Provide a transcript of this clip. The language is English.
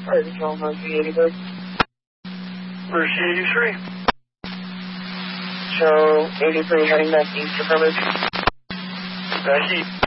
Alright, control, Mercy 83. Mercy 83. Show 83 heading back east to Purpose. Back east.